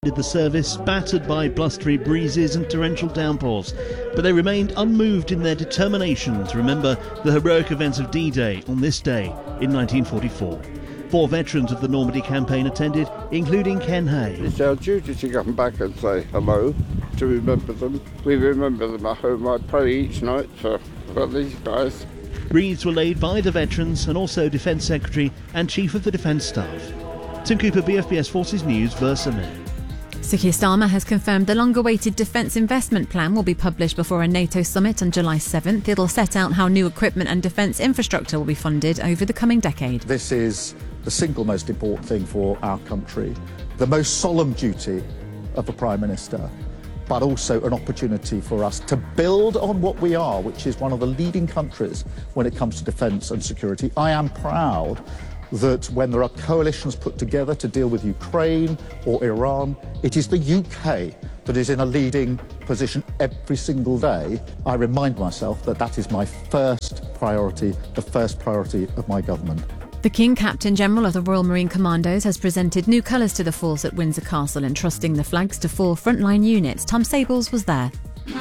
ended the service, battered by blustery breezes and torrential downpours. But they remained unmoved in their determination to remember the heroic events of D-Day on this day in 1944. 4 veterans of the Normandy campaign attended, including Ken Hay. It's our duty to come back and say hello, to remember them. We remember them at home. I pray each night for these guys. Wreaths were laid by the veterans and also Defence Secretary and Chief of the Defence Staff. Tim Cooper, BFBS Forces News, Versailles. Sir Keir Starmer has confirmed the long-awaited defence investment plan will be published before a NATO summit on July 7th. It'll set out how new equipment and defence infrastructure will be funded over the coming decade. This is the single most important thing for our country, the most solemn duty of a Prime Minister, but also an opportunity for us to build on what we are, which is one of the leading countries when it comes to defence and security. I am proud that when there are coalitions put together to deal with Ukraine or Iran, it is the UK that is in a leading position every single day. I remind myself that that is my first priority, the first priority of my government. The King Captain General of the Royal Marine Commandos has presented new colours to the force at Windsor Castle, entrusting the flags to 4 frontline units. Tom Sables was there.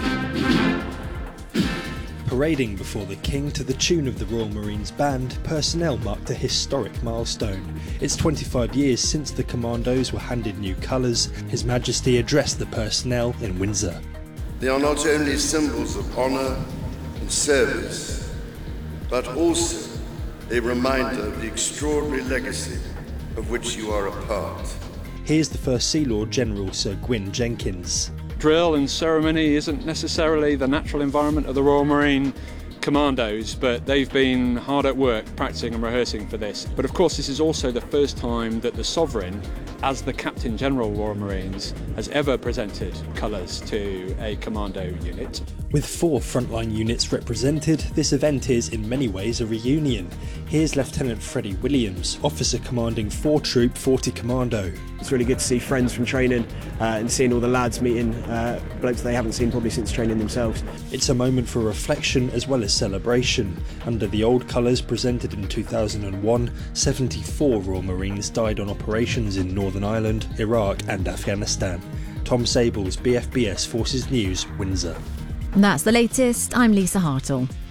Parading before the King to the tune of the Royal Marines Band, personnel marked a historic milestone. It's 25 years since the Commandos were handed new colours. His Majesty addressed the personnel in Windsor. They are not only symbols of honour and service, but also a reminder of the extraordinary legacy of which you are a part. Here's the First Sea Lord General Sir Gwyn Jenkins. Drill and ceremony isn't necessarily the natural environment of the Royal Marine Commandos, but they've been hard at work practicing and rehearsing for this. But of course this is also the first time that the Sovereign, as the Captain General Royal Marines, has ever presented colours to a commando unit. With 4 frontline units represented, this event is in many ways a reunion. Here's Lieutenant Freddie Williams, officer commanding 4 Troop 40 Commando. It's really good to see friends from training and seeing all the lads meeting blokes they haven't seen probably since training themselves. It's a moment for reflection as well as celebration. Under the old colours presented in 2001, 74 Royal Marines died on operations in Northern Ireland, Iraq and Afghanistan. Tom Sables, BFBS Forces News, Windsor. That's the latest. I'm Lisa Hartle.